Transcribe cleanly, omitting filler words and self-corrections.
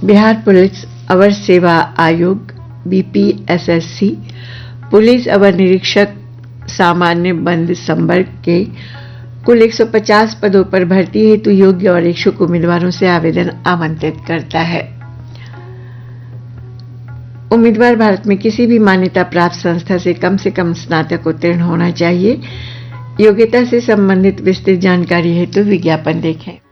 Bihar police अवर सेवा आयोग BPSSC police अवर निरीक्षक सामान्य बंद संवर्ग के कुल 150 पदों पर भर्ती हेतु योग्य और इच्छुक उम्मीदवारों से आवेदन आमंत्रित करता है। उम्मीदवार भारत में किसी भी मान्यता प्राप्त संस्था से कम स्नातक उत्तीर्ण होना चाहिए। योग्यता से संबंधित विस्तृत जानकारी हेतु विज्ञापन देखें।